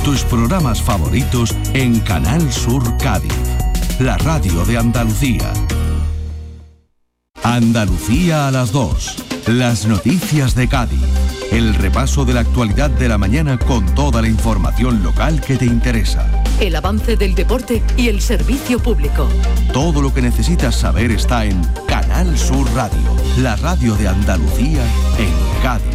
tus programas favoritos en Canal Sur Cádiz, la radio de Andalucía. Andalucía a las 2, las noticias de Cádiz, el repaso de la actualidad de la mañana con toda la información local que te interesa. El avance del deporte y el servicio público. Todo lo que necesitas saber está en Canal Sur Radio, la radio de Andalucía en Cádiz.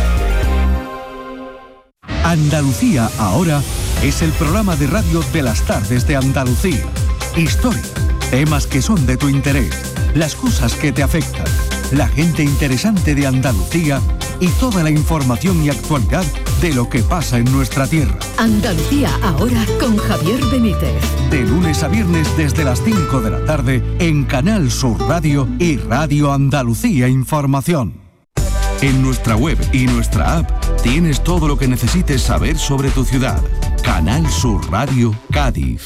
Andalucía ahora es el programa de radio de las tardes de Andalucía. Historia, temas que son de tu interés, las cosas que te afectan, la gente interesante de Andalucía y toda la información y actualidad de lo que pasa en nuestra tierra. Andalucía ahora con Javier Benítez. De lunes a viernes desde las 5 de la tarde en Canal Sur Radio y Radio Andalucía Información. En nuestra web y nuestra app tienes todo lo que necesites saber sobre tu ciudad. Canal Sur Radio Cádiz.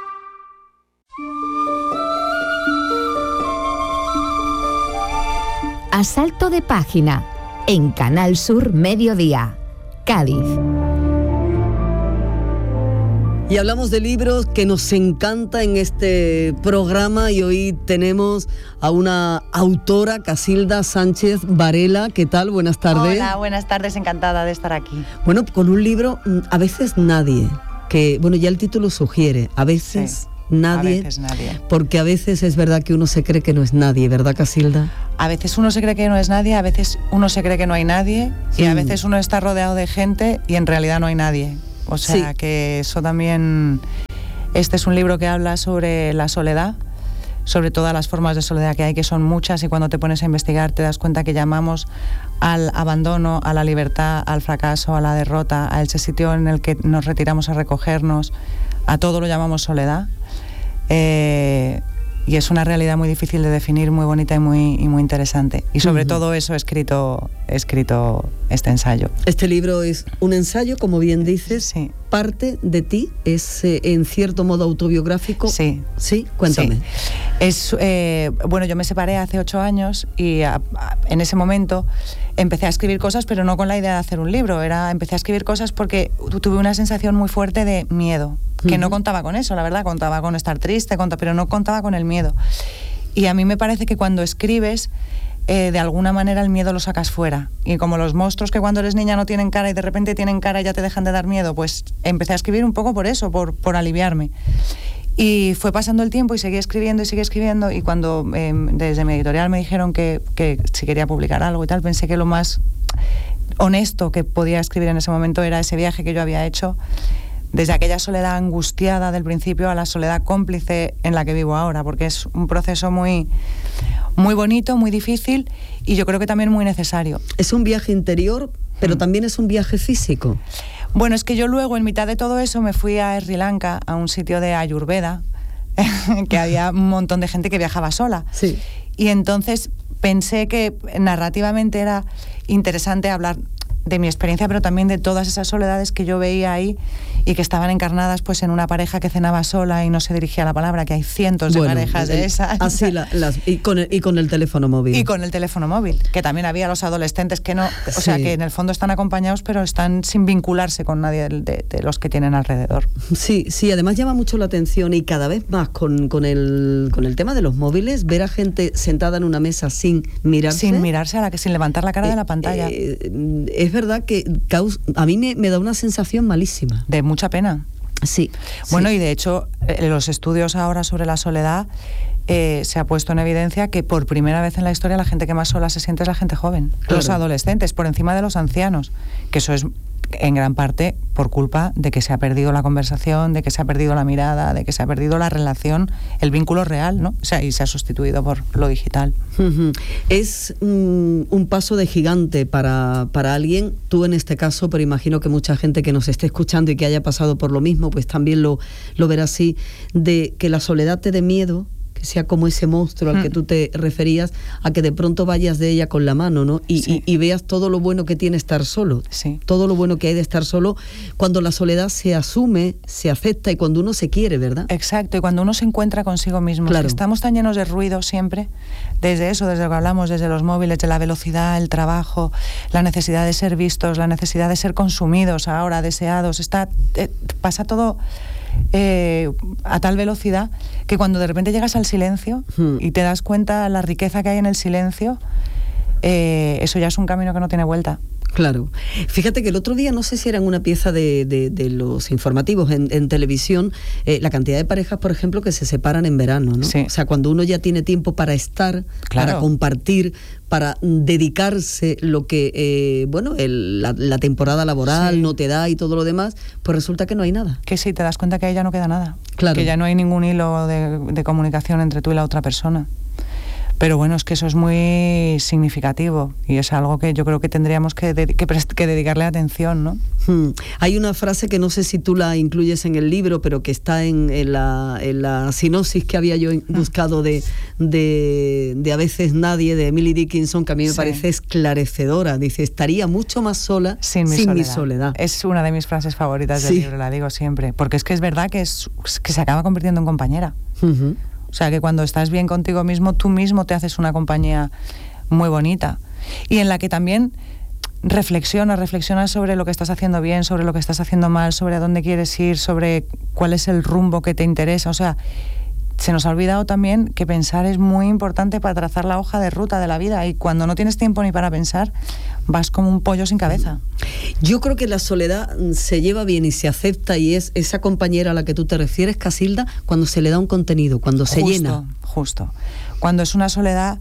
A salto de página, en Canal Sur Mediodía, Cádiz. Y hablamos de libros que nos encanta en este programa y hoy tenemos a una autora, Casilda Sánchez Varela. ¿Qué tal? Buenas tardes. Hola, buenas tardes, encantada de estar aquí. Bueno, con un libro, A veces nadie, que bueno, ya el título sugiere, a veces... Sí. Nadie, a veces nadie. Porque a veces es verdad que uno se cree que no es nadie, ¿verdad, Casilda? A veces uno se cree que no es nadie, a veces uno se cree que no hay nadie y a veces uno está rodeado de gente y en realidad no hay nadie. O sea que eso también... Este es un libro que habla sobre la soledad, sobre todas las formas de soledad que hay, que son muchas, y cuando te pones a investigar te das cuenta que llamamos al abandono, a la libertad, al fracaso, a la derrota, a ese sitio en el que nos retiramos a recogernos, a todo lo llamamos soledad. Y es una realidad muy difícil de definir, muy bonita y muy interesante. Y sobre todo eso he escrito este ensayo. Este libro es un ensayo, como bien dices, sí. Parte de ti, es en cierto modo autobiográfico. Sí. ¿Sí? Cuéntame. Sí. Es, bueno, yo me separé hace 8 años y en ese momento empecé a escribir cosas, pero no con la idea de hacer un libro. Empecé a escribir cosas porque tuve una sensación muy fuerte de miedo, que no contaba con eso, la verdad, contaba con estar triste, pero no contaba con el miedo. Y a mí me parece que cuando escribes, de alguna manera el miedo lo sacas fuera. Y como los monstruos que cuando eres niña no tienen cara y de repente tienen cara y ya te dejan de dar miedo, pues empecé a escribir un poco por eso, por aliviarme. Y fue pasando el tiempo y seguí escribiendo, y cuando desde mi editorial me dijeron que si quería publicar algo y tal, pensé que lo más honesto que podía escribir en ese momento era ese viaje que yo había hecho desde aquella soledad angustiada del principio a la soledad cómplice en la que vivo ahora, porque es un proceso muy, muy bonito, muy difícil y yo creo que también muy necesario. Es un viaje interior, pero también es un viaje físico. Bueno, es que yo luego, en mitad de todo eso, me fui a Sri Lanka, a un sitio de Ayurveda, que había un montón de gente que viajaba sola. Sí. Y entonces pensé que narrativamente era interesante hablar de mi experiencia, pero también de todas esas soledades que yo veía ahí y que estaban encarnadas pues en una pareja que cenaba sola y no se dirigía la palabra, que hay cientos de parejas de esas. Así y con el teléfono móvil. Y con el teléfono móvil, que también había los adolescentes que no, o sea, que en el fondo están acompañados, pero están sin vincularse con nadie de los que tienen alrededor. Sí, además llama mucho la atención y cada vez más con el tema de los móviles, ver a gente sentada en una mesa sin mirarse. Sin mirarse, sin levantar la cara de la pantalla. Es verdad que a mí me da una sensación malísima. De mucha pena. Sí. Bueno, y de hecho, los estudios ahora sobre la soledad se ha puesto en evidencia que por primera vez en la historia la gente que más sola se siente es la gente joven. Claro. Los adolescentes, por encima de los ancianos. Que eso es en gran parte por culpa de que se ha perdido la conversación, de que se ha perdido la mirada, de que se ha perdido la relación, el vínculo real, ¿no? O sea, y se ha sustituido por lo digital. Es un paso de gigante para alguien, tú en este caso, pero imagino que mucha gente que nos esté escuchando y que haya pasado por lo mismo, pues también lo verá así, de que la soledad te dé miedo, que sea como ese monstruo al que tú te referías, a que de pronto vayas de ella con la mano, ¿no? Y veas todo lo bueno que tiene estar solo, todo lo bueno que hay de estar solo, cuando la soledad se asume, se acepta y cuando uno se quiere, ¿verdad? Exacto, y cuando uno se encuentra consigo mismo. Claro. Estamos tan llenos de ruido siempre, desde eso, desde lo que hablamos, desde los móviles, de la velocidad, el trabajo, la necesidad de ser vistos, la necesidad de ser consumidos ahora, deseados, pasa todo a tal velocidad que cuando de repente llegas al silencio y te das cuenta la riqueza que hay en el silencio, eso ya es un camino que no tiene vuelta. Claro. Fíjate que el otro día, no sé si era en una pieza de los informativos en televisión, la cantidad de parejas, por ejemplo, que se separan en verano, ¿no? Sí. O sea, cuando uno ya tiene tiempo para estar, para compartir, para dedicarse lo que, la temporada laboral no te da y todo lo demás, pues resulta que no hay nada. Que sí, te das cuenta que ahí ya no queda nada. Claro. Que ya no hay ningún hilo de comunicación entre tú y la otra persona. Pero bueno, es que eso es muy significativo y es algo que yo creo que tendríamos que dedicarle atención, ¿no? Hay una frase que no sé si tú la incluyes en el libro, pero que está en la sinopsis que había yo buscado de A veces nadie, de Emily Dickinson, que a mí me parece esclarecedora. Dice, estaría mucho más sola sin mi soledad. Es una de mis frases favoritas del libro, la digo siempre, porque es que es verdad que se acaba convirtiendo en compañera. O sea, que cuando estás bien contigo mismo, tú mismo te haces una compañía muy bonita. Y en la que también reflexionas sobre lo que estás haciendo bien, sobre lo que estás haciendo mal, sobre a dónde quieres ir, sobre cuál es el rumbo que te interesa. O sea, se nos ha olvidado también que pensar es muy importante para trazar la hoja de ruta de la vida. Y cuando no tienes tiempo ni para pensar, vas como un pollo sin cabeza. Yo creo que la soledad se lleva bien y se acepta, y es esa compañera a la que tú te refieres, Casilda, cuando se le da un contenido, cuando se llena. Justo. Cuando es una soledad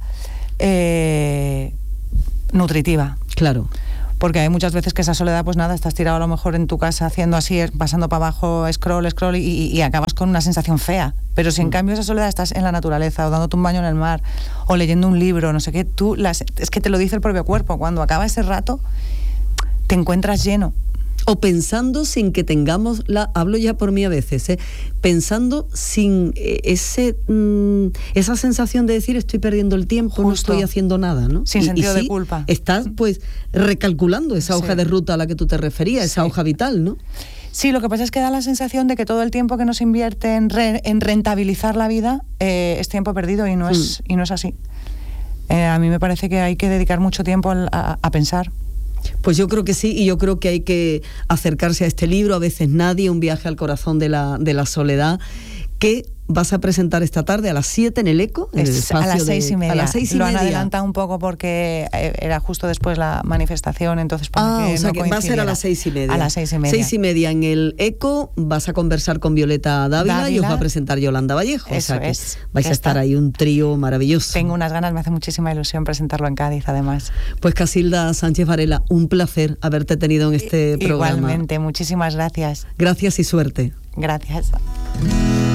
nutritiva. Claro. Porque hay muchas veces que esa soledad, pues nada, estás tirado a lo mejor en tu casa haciendo así, pasando para abajo, scroll, y acabas con una sensación fea. Pero si en cambio esa soledad estás en la naturaleza, o dándote un baño en el mar, o leyendo un libro, no sé qué, es que te lo dice el propio cuerpo. Cuando acaba ese rato, te encuentras lleno. O pensando sin que tengamos hablo ya por mí a veces, pensando sin esa sensación de decir estoy perdiendo el tiempo, no estoy haciendo nada, ¿no? Sin sentido de culpa. Estás pues recalculando esa hoja de ruta a la que tú te referías, esa hoja vital, ¿no? Sí, lo que pasa es que da la sensación de que todo el tiempo que nos invierte en rentabilizar la vida es tiempo perdido, y no es así. A mí me parece que hay que dedicar mucho tiempo a pensar. Pues yo creo que sí, y yo creo que hay que acercarse a este libro, A veces nadie, un viaje al corazón de la soledad, que vas a presentar esta tarde a las 7 en el ECO, en el espacio a las 6:30. A las 6:30. Lo han adelantado un poco porque era justo después la manifestación, entonces para que o sea, no que va a ser a las 6:30. A las 6:30. 6:30 en el ECO, vas a conversar con Violeta Dávila y os va a presentar Yolanda Vallejo. Eso, o sea que es. Vais a estar ahí un trío maravilloso. Tengo unas ganas, me hace muchísima ilusión presentarlo en Cádiz, además. Pues Casilda Sánchez Varela, un placer haberte tenido en este programa. Igualmente, muchísimas gracias. Gracias y suerte. Gracias.